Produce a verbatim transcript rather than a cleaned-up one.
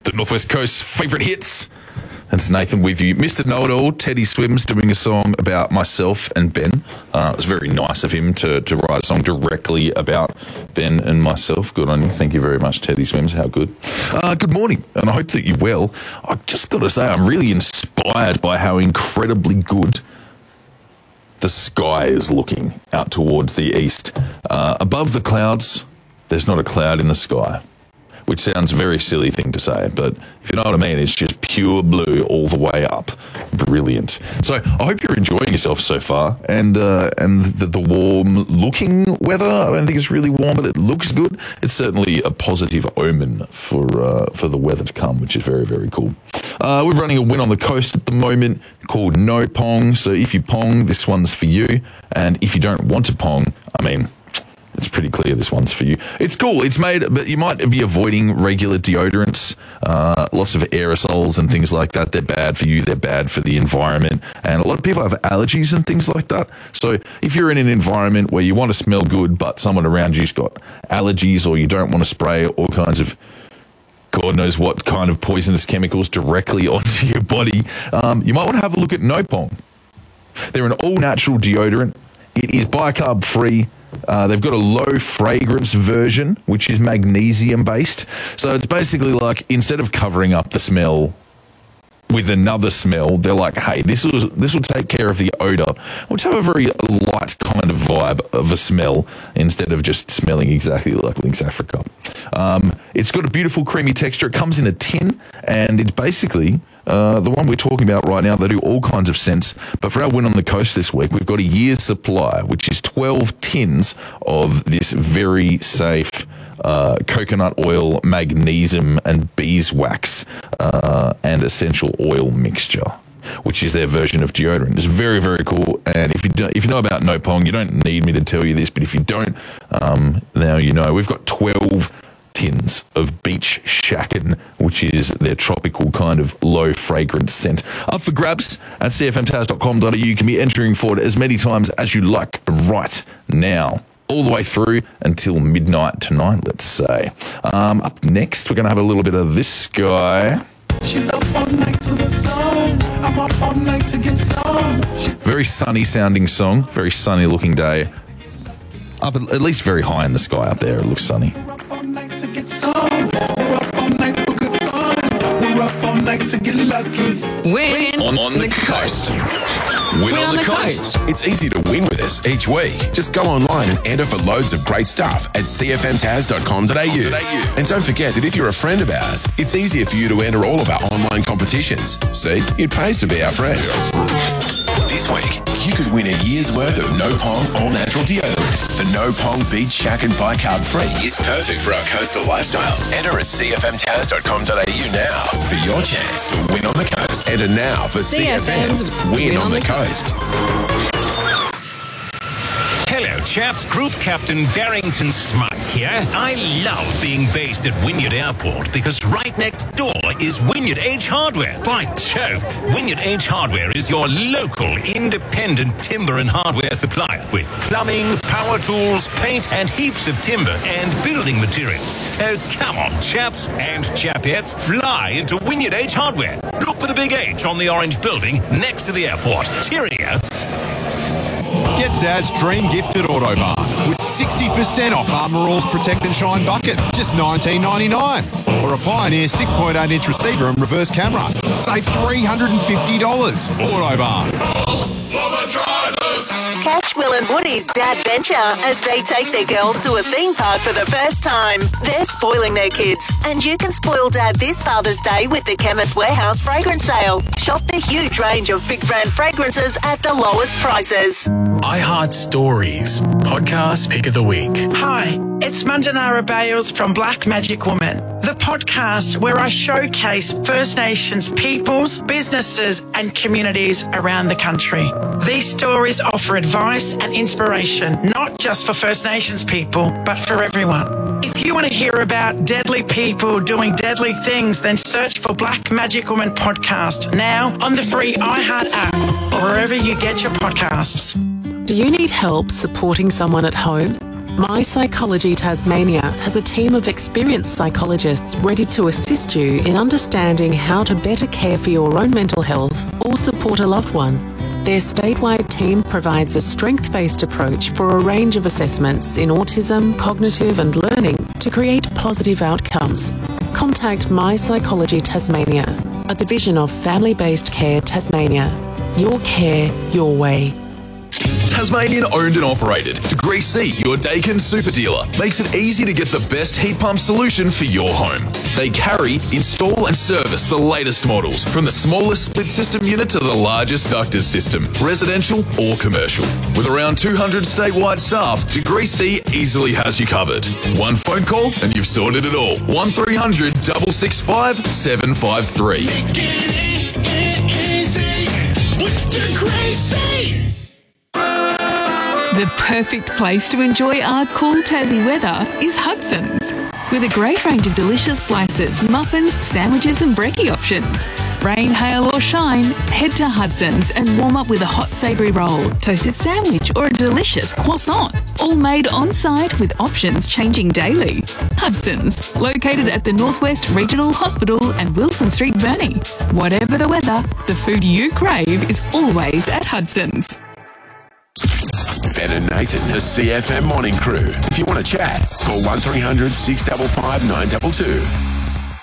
The Northwest Coast's favourite hits. That's Nathan with you. Mister Know-It-All, Teddy Swims, doing a song about myself and Ben. Uh, it was very nice of him to, to write a song directly about Ben and myself. Good on you. Thank you very much, Teddy Swims. How good. Uh, good morning, and I hope that you're well. I've just got to say, I'm really inspired by how incredibly good the sky is looking out towards the east. Uh, above the clouds, there's not a cloud in the sky. Which sounds a very silly thing to say, but if you know what I mean, it's just pure blue all the way up. Brilliant. So I hope you're enjoying yourself so far, and uh, and the, the warm-looking weather. I don't think it's really warm, but it looks good. It's certainly a positive omen for uh, for the weather to come, which is very, very cool. Uh, we're running a win on the coast at the moment called No Pong. So if you pong, this one's for you, and if you don't want to pong, I mean, it's pretty clear this one's for you. It's cool. It's made, but you might be avoiding regular deodorants, uh, lots of aerosols and things like that. They're bad for you. They're bad for the environment. And a lot of people have allergies and things like that. So if you're in an environment where you want to smell good, but someone around you's got allergies, or you don't want to spray all kinds of God knows what kind of poisonous chemicals directly onto your body, um, you might want to have a look at No Pong. They're an all-natural deodorant. It is bicarb free. Uh, they've got a low fragrance version, which is magnesium based. So it's basically like, instead of covering up the smell with another smell, they're like, hey, this will this will take care of the odor. Let's have a very light kind of vibe of a smell instead of just smelling exactly like Lynx Africa. Um, it's got a beautiful creamy texture. It comes in a tin, and it's basically Uh, the one we're talking about right now. They do all kinds of scents. But for our win on the coast this week, we've got a year's supply, which is twelve tins of this very safe uh, coconut oil, magnesium, and beeswax uh, and essential oil mixture, which is their version of deodorant. It's very, very cool. And if you do, if you know about No Pong, you don't need me to tell you this, but if you don't, um, now you know. We've got twelve tins of Beach Shackin', which is their tropical kind of low fragrance scent, up for grabs at c f m taz dot com dot a u. You can be entering for it as many times as you like right now, all the way through until midnight tonight, let's say. Um, up next, we're going to have a little bit of this guy. She's up all night to the sun. I'm up all night to get some. Very sunny sounding song, very sunny looking day. Up at, at least very high in the sky up there, it looks sunny. To get some. We're up all night for good fun. We're up all night to get lucky. Win on, on the, the coast. coast. Win, win on, on the, the coast. coast. It's easy to win with us each week. Just go online and enter for loads of great stuff at c f m taz dot com dot a u. And don't forget that if you're a friend of ours, it's easier for you to enter all of our online competitions. See, it pays to be our friend. This week, you could win a year's worth of No Pong all-natural deodorant. The No Pong Beach Shackin' bicarb free is perfect for our coastal lifestyle. Enter at c f m taz dot com dot a u now for your chance to win on the coast. Enter now for C F M's Win, win on, on the Coast. coast. Hello, chaps. Group Captain Barrington Smythe here. I love being based at Wynyard Airport because right next door is Wynyard H Hardware. By Jove, Wynyard H Hardware is your local independent timber and hardware supplier with plumbing, power tools, paint, and heaps of timber and building materials. So come on, chaps and chapettes, fly into Wynyard H Hardware. Look for the big H on the orange building next to the airport. Cheerio. Get Dad's dream gift at Autobarn with sixty percent off Armour All's Protect and Shine bucket, just nineteen ninety-nine. Or a Pioneer six point eight inch receiver and reverse camera. Save three hundred fifty dollars. Autobarn. For the drivers. Catch Will and Woody's Dad Venture as they take their girls to a theme park for the first time. They're spoiling their kids, and you can spoil Dad this Father's Day with the Chemist Warehouse fragrance sale. Shop the huge range of big brand fragrances at the lowest prices. I Heart Stories, podcast pick of the week. Hi, it's Mandanara Bales from Black Magic Woman, the podcast where I showcase First Nations peoples, businesses and communities around the country. These stories offer advice and inspiration, not just for First Nations people, but for everyone. If you want to hear about deadly people doing deadly things, then search for Black Magic Woman podcast now on the free iHeart app or wherever you get your podcasts. Do you need help supporting someone at home? My Psychology Tasmania has a team of experienced psychologists ready to assist you in understanding how to better care for your own mental health or support a loved one. Their statewide team provides a strength-based approach for a range of assessments in autism, cognitive and learning to create positive outcomes. Contact My Psychology Tasmania, a division of Family-Based Care Tasmania. Your care, your way. Tasmanian owned and operated. Degree C, your Dakin super dealer, makes it easy to get the best heat pump solution for your home. They carry, install and service the latest models, from the smallest split system unit to the largest ducted system, residential or commercial. With around two hundred statewide staff, Degree C easily has you covered. One phone call and you've sorted it all. one three hundred, six six five, seven five three. Degree C. The perfect place to enjoy our cool Tassie weather is Hudson's. With a great range of delicious slices, muffins, sandwiches and brekkie options. Rain, hail or shine, head to Hudson's and warm up with a hot savoury roll, toasted sandwich or a delicious croissant. All made on site with options changing daily. Hudson's, located at the Northwest Regional Hospital and Wilson Street, Burnie. Whatever the weather, the food you crave is always at Hudson's. Ben and Nathan, the C F M morning crew. If you want to chat, call one three hundred, six five five, nine two two.